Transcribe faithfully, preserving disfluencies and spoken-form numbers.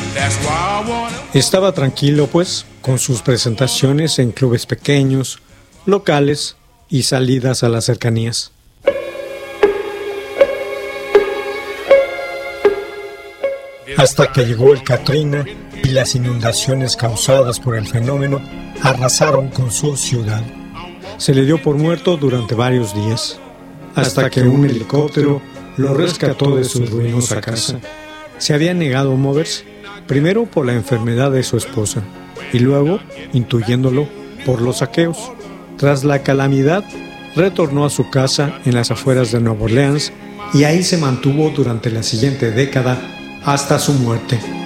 Estaba tranquilo, pues, con sus presentaciones en clubes pequeños, locales y salidas a las cercanías. Hasta que llegó el Katrina y las inundaciones causadas por el fenómeno arrasaron con su ciudad. Se le dio por muerto durante varios días, hasta que un helicóptero lo rescató de su ruinosa casa. Se había negado a moverse, primero por la enfermedad de su esposa y luego, intuyéndolo, por los saqueos. Tras la calamidad, retornó a su casa en las afueras de Nueva Orleans y ahí se mantuvo durante la siguiente década hasta su muerte.